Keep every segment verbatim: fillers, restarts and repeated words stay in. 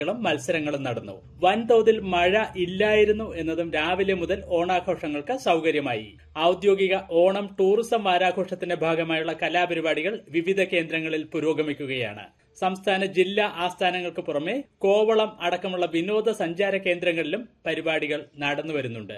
മത്സരങ്ങളും നടന്നു. വൻതോതിൽ മഴ ഇല്ലായിരുന്നു എന്നതും രാവിലെ മുതൽ ഓണാഘോഷങ്ങൾക്ക് സൌകര്യമായി. ഔദ്യോഗിക ഓണം ടൂറിസം വാരാഘോഷത്തിന്റെ ഭാഗമായുള്ള കലാപരിപാടികൾ വിവിധ കേന്ദ്രങ്ങളിൽ പുരോഗമിക്കുകയാണ്. സംസ്ഥാന ജില്ലാ ആസ്ഥാനങ്ങൾക്ക് പുറമെ കോവളം അടക്കമുള്ള വിനോദസഞ്ചാര കേന്ദ്രങ്ങളിലും പരിപാടികൾ നടന്നുവരുന്നുണ്ട്.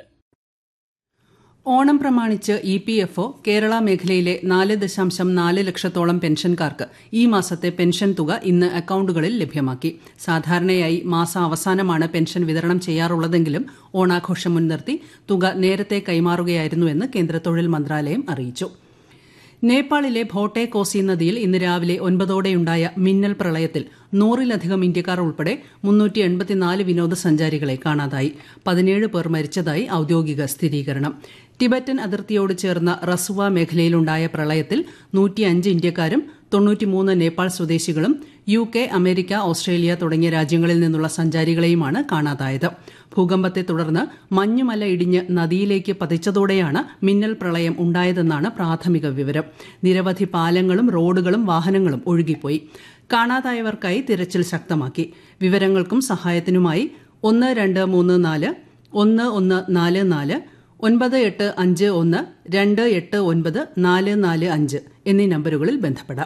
ഓണം പ്രമാണിച്ച് E P F O Kerala മേഖലയിലെ നാല് ദശാംശം നാല് ലക്ഷത്തോളം പെൻഷൻകാർക്ക് ഈ മാസത്തെ പെൻഷൻ തുക ഇന്ന് അക്കൌണ്ടുകളിൽ ലഭ്യമാക്കി. സാധാരണയായി മാസാവസാനമാണ് പെൻഷൻ വിതരണം ചെയ്യാറുള്ളതെങ്കിലും ഓണാഘോഷം മുൻനിർത്തി തുക നേരത്തെ കൈമാറുകയായിരുന്നുവെന്ന് കേന്ദ്ര തൊഴിൽ മന്ത്രാലയം അറിയിച്ചു. നേപ്പാളിലെ ഭോട്ടെ കോസി നദിയിൽ ഇന്ന് രാവിലെ ഒൻപതോടെയുണ്ടായ മിന്നൽ പ്രളയത്തിൽ നൂറിലധികം ഇന്ത്യക്കാർ ഉൾപ്പെടെ മുന്നൂറ്റി എൺപത്തിനാല് വിനോദസഞ്ചാരികളെ കാണാതായി. പതിനേഴ് പേർ മരിച്ചതായി ഔദ്യോഗിക സ്ഥിരീകരണം. ടിബറ്റൻ അതിർത്തിയോട് ചേർന്ന റസുവ മേഖലയിലുണ്ടായ പ്രളയത്തിൽ നൂറ്റിയഞ്ച് ഇന്ത്യക്കാരും തൊണ്ണൂറ്റിമൂന്ന് നേപ്പാൾ സ്വദേശികളും യു കെ, അമേരിക്ക, ഓസ്ട്രേലിയ തുടങ്ങിയ രാജ്യങ്ങളിൽ നിന്നുള്ള സഞ്ചാരികളെയുമാണ് കാണാതായത്. ഭൂകമ്പത്തെ തുടർന്ന് മഞ്ഞുമല ഇടിഞ്ഞ് നദിയിലേക്ക് പതിച്ചതോടെയാണ് മിന്നൽ പ്രളയം ഉണ്ടായതെന്നാണ് പ്രാഥമിക വിവരം. നിരവധി പാലങ്ങളും റോഡുകളും വാഹനങ്ങളും ഒഴുകിപ്പോയി. കാണാതായവർക്കായി തിരച്ചിൽ ശക്തമാക്കി. വിവരങ്ങൾക്കും സഹായത്തിനുമായി ഒന്ന് രണ്ട് മൂന്ന് നാല് ഒന്ന് ഒന്ന് നാല് നാല് ഒൻപത് എട്ട് അഞ്ച് ഒന്ന് രണ്ട് എട്ട് ഒൻപത് നാല് നാല് അഞ്ച് എന്നീ നമ്പറുകളിൽ ബന്ധപ്പെടാം.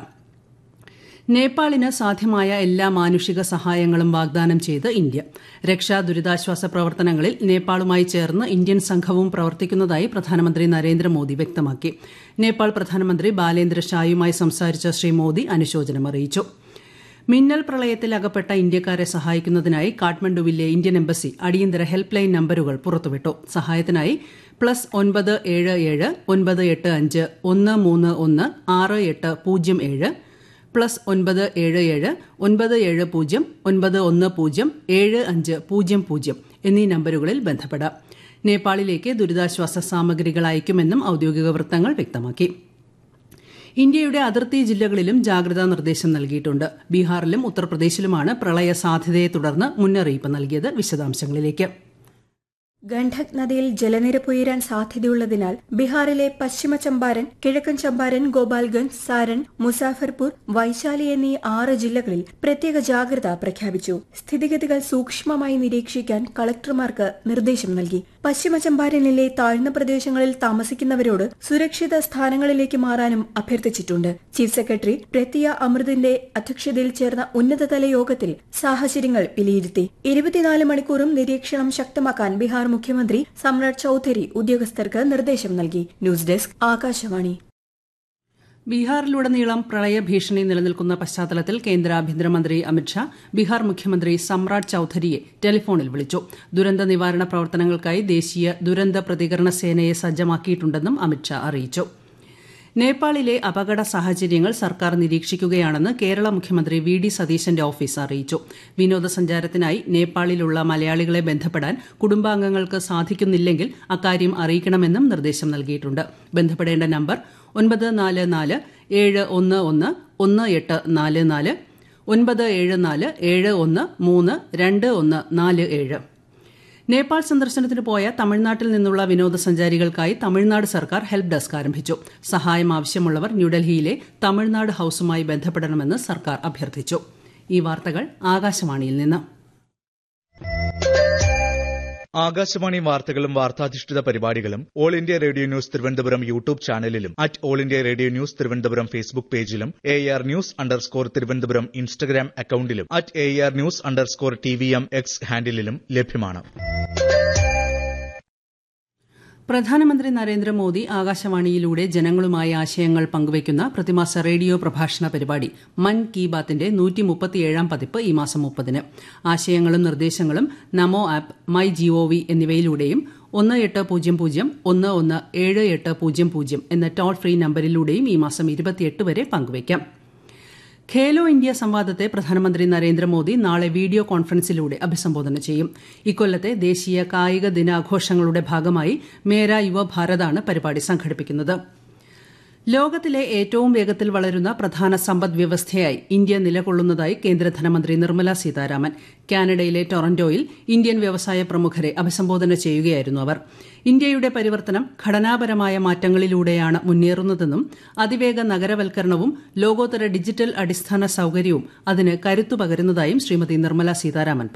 നേപ്പാളിന് സാധ്യമായ എല്ലാ മാനുഷിക സഹായങ്ങളും വാഗ്ദാനം ചെയ്ത് ഇന്ത്യ. രക്ഷാ ദുരിതാശ്വാസ പ്രവർത്തനങ്ങളിൽ നേപ്പാളുമായി ചേർന്ന് ഇന്ത്യൻ സംഘവും പ്രവർത്തിക്കുന്നതായി പ്രധാനമന്ത്രി നരേന്ദ്രമോദി വ്യക്തമാക്കി. നേപ്പാൾ പ്രധാനമന്ത്രി ബാലേന്ദ്ര ഷായുമായി സംസാരിച്ച ശ്രീ മോദി അനുശോചനം അറിയിച്ചു. മിന്നൽ പ്രളയത്തിൽ അകപ്പെട്ട ഇന്ത്യക്കാരെ സഹായിക്കുന്നതിനായി കാഠ്മണ്ഡുവിലെ ഇന്ത്യൻ എംബസി അടിയന്തര ഹെൽപ്പ് ലൈൻ നമ്പരുകൾ പുറത്തുവിട്ടു. സഹായത്തിനായി പ്ലസ് ഒൻപത് ഏഴ് ഏഴ് ഒൻപത് എട്ട് അഞ്ച് ഒന്ന് മൂന്ന് ഒന്ന് ആറ് എട്ട് പൂജ്യം ഏഴ് പ്ലസ് ഒൻപത് ഏഴ് ഏഴ് ഒൻപത് ഏഴ് പൂജ്യം ഒൻപത് ഒന്ന് പൂജ്യം ഏഴ് അഞ്ച് പൂജ്യം പൂജ്യം എന്നീ നമ്പരുകളിൽ ബന്ധപ്പെടാം. നേപ്പാളിലേക്ക് ദുരിതാശ്വാസ സാമഗ്രികൾ അയക്കുമെന്നും ഔദ്യോഗിക വൃത്തങ്ങൾ വ്യക്തമാക്കി. ഇന്ത്യയുടെ അതിർത്തി ജില്ലകളിലും ജാഗ്രതാ നിർദ്ദേശം നൽകിയിട്ടുണ്ട്. ബീഹാറിലും ഉത്തർപ്രദേശിലുമാണ് പ്രളയ സാധ്യതയെ തുടർന്ന് മുന്നറിയിപ്പ് നൽകിയത്. വിശദാംശങ്ങളിലേക്ക്. ഗണ്ഡക് നദിയിൽ ജലനിരപ്പ് ഉയരാൻ സാധ്യതയുള്ളതിനാൽ ബീഹാറിലെ പശ്ചിമ ചമ്പാരൻ, കിഴക്കൻ ചമ്പാരൻ, ഗോപാൽഗഞ്ച്, സാരൻ, മുസാഫർപൂർ, വൈശാലി എന്നീ ആറ് ജില്ലകളിൽ പ്രത്യേക ജാഗ്രത പ്രഖ്യാപിച്ചു. സ്ഥിതിഗതികൾ സൂക്ഷ്മമായി നിരീക്ഷിക്കാൻ കളക്ടർമാർക്ക് നിർദ്ദേശം നൽകി. പശ്ചിമ ചമ്പാരനിലെ താഴ്ന്ന പ്രദേശങ്ങളിൽ താമസിക്കുന്നവരോട് സുരക്ഷിത സ്ഥാനങ്ങളിലേക്ക് മാറാനും അഭ്യർത്ഥിച്ചിട്ടുണ്ട്. ചീഫ് സെക്രട്ടറി പ്രത്യ അമൃതിന്റെ അധ്യക്ഷതയിൽ ചേർന്ന ഉന്നതതല യോഗത്തിൽ സാഹചര്യങ്ങൾ വിലയിരുത്തി. ഇരുപത്തിനാല് മണിക്കൂറും നിരീക്ഷണം ശക്തമാക്കാൻ ബീഹാർ മുഖ്യമന്ത്രി സമ്രാട് ചൌധരി ഉദ്യോഗസ്ഥർക്ക് നിർദ്ദേശം നൽകി. News desk, Akashvani. ബീഹാറിലുടനീളം പ്രളയഭീഷണി നിലനിൽക്കുന്ന പശ്ചാത്തലത്തിൽ കേന്ദ്ര ആഭ്യന്തരമന്ത്രി അമിത്ഷാ ബീഹാർ മുഖ്യമന്ത്രി സമ്രാട് ചൌധരിയെ ടെലിഫോണിൽ വിളിച്ചു. ദുരന്ത നിവാരണ പ്രവർത്തനങ്ങൾക്കായി ദേശീയ ദുരന്ത പ്രതികരണ സേനയെ സജ്ജമാക്കിയിട്ടുണ്ടെന്നും അമിത്ഷാ അറിയിച്ചു. നേപ്പാളിലെ അപകട സാഹചര്യങ്ങൾ സർക്കാർ നിരീക്ഷിക്കുകയാണെന്ന് കേരള മുഖ്യമന്ത്രി വി ഡി സതീശന്റെ ഓഫീസ് അറിയിച്ചു. വിനോദസഞ്ചാരത്തിനായി നേപ്പാളിലുള്ള മലയാളികളെ ബന്ധപ്പെടാൻ കുടുംബാംഗങ്ങൾക്ക് സാധിക്കുന്നില്ലെങ്കിൽ അക്കാര്യം അറിയിക്കണമെന്നും നിർദ്ദേശം നൽകിയിട്ടുണ്ട്. ബന്ധപ്പെടേണ്ട നമ്പർ ഒൻപത് നാല് നാല് ഏഴ് ഒന്ന് ഒന്ന് ഒന്ന് എട്ട് നാല് നാല് ഒൻപത് ഏഴ് നാല് ഏഴ് ഒന്ന് മൂന്ന് രണ്ട് ഒന്ന് നാല് ഏഴ്. നേപ്പാൾ സന്ദർശനത്തിന് പോയ തമിഴ്നാട്ടിൽ നിന്നുള്ള വിനോദസഞ്ചാരികൾക്കായി തമിഴ്നാട് സർക്കാർ ഹെൽപ്പ് ഡെസ്ക് ആരംഭിച്ചു. സഹായം ആവശ്യമുള്ളവർ ന്യൂഡൽഹിയിലെ തമിഴ്നാട് ഹൌസുമായി ബന്ധപ്പെടണമെന്ന് സർക്കാർ അഭ്യർത്ഥിച്ചു. ഈ വാർത്തകൾ ആകാശവാണിയിൽ നിന്ന്. ആകാശവാണി വാർത്തകളും വാർത്താധിഷ്ഠിത പരിപാടികളും all India radio news Thiruvananthapuram YouTube ചാനലിലും at all India radio news Thiruvananthapuram Facebook പേജിലും A R news underscore Thiruvananthapuram Instagram അക്കൌണ്ടിലും at A R news underscore T V M X ഹാൻഡിലും ലഭ്യമാണ്. പ്രധാനമന്ത്രി നരേന്ദ്രമോദി ആകാശവാണിയിലൂടെ ജനങ്ങളുമായി ആശയങ്ങൾ പങ്കുവയ്ക്കുന്ന പ്രതിമാസ റേഡിയോ പ്രഭാഷണ പരിപാടി മൻ കി ബാത്തിന്റെ നൂറ്റി മുപ്പത്തിയേഴാം പതിപ്പ് ഈ മാസം മുപ്പതിന്. ആശയങ്ങളും നിർദ്ദേശങ്ങളും നമോ ആപ്പ്, മൈ ജിഒവി എന്നിവയിലൂടെയും ഒന്ന് എട്ട് പൂജ്യം പൂജ്യം ഒന്ന് ഒന്ന് ഏഴ് എട്ട് പൂജ്യം പൂജ്യം എന്ന ടോൾ ഫ്രീ നമ്പരിലൂടെയും ഈ മാസം ഇരുപത്തിയെട്ട് വരെ പങ്കുവയ്ക്കാം. ഖേലോ ഇന്ത്യ സംവാദത്തെ പ്രധാനമന്ത്രി നരേന്ദ്രമോദി നാളെ വീഡിയോ കോൺഫറൻസിലൂടെ അഭിസംബോധന ചെയ്യും. ഇക്കൊല്ലത്തെ ദേശീയ കായിക ദിനാഘോഷങ്ങളുടെ ഭാഗമായി മേര യുവഭാരതാണ് പരിപാടി സംഘടിപ്പിക്കുന്നത്. ലോകത്തിലെ ഏറ്റവും വേഗത്തിൽ വളരുന്ന പ്രധാന സമ്പദ് വ്യവസ്ഥയായി ഇന്ത്യ നിലകൊള്ളുന്നതായി കേന്ദ്ര ധനമന്ത്രി നിർമ്മല സീതാരാമൻ. കാനഡയിലെ ടൊറന്റോയിൽ ഇന്ത്യൻ വ്യവസായ പ്രമുഖരെ അഭിസംബോധന ചെയ്യുകയായിരുന്നു അവർ. ഇന്ത്യയുടെ പരിവർത്തനം ഘടനാപരമായ മാറ്റങ്ങളിലൂടെയാണ് മുന്നേറുന്നതെന്നും അതിവേഗ നഗരവൽക്കരണവും ലോകോത്തര ഡിജിറ്റൽ അടിസ്ഥാന സൌകര്യവും അതിന് കരുത്തു പകരുന്നതായും ശ്രീമതി നിർമ്മല സീതാരാമൻ പറഞ്ഞു.